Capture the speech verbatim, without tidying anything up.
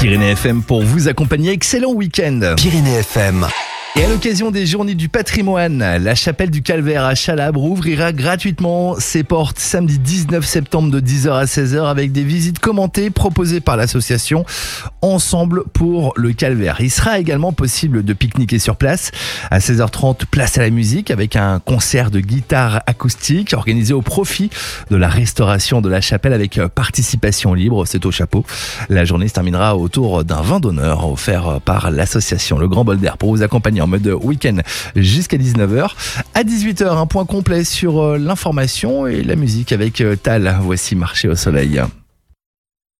Pyrénées F M pour vous accompagner. Excellent week-end. Pyrénées F M. Et à l'occasion des Journées du patrimoine, la chapelle du Calvaire à Chalabre ouvrira gratuitement ses portes samedi dix-neuf septembre de dix heures à seize heures avec des visites commentées proposées par l'association Ensemble pour le Calvaire. Il sera également possible de pique-niquer sur place. À seize heures trente, place à la musique avec un concert de guitare acoustique organisé au profit de la restauration de la chapelle avec participation libre. C'est au chapeau. La journée se terminera autour d'un vin d'honneur offert par l'association Le Grand Bol d'Air pour vous accompagner en mode week-end jusqu'à dix-neuf heures. À dix-huit heures, un point complet sur l'information et la musique avec Tal. Voici Marcher au soleil.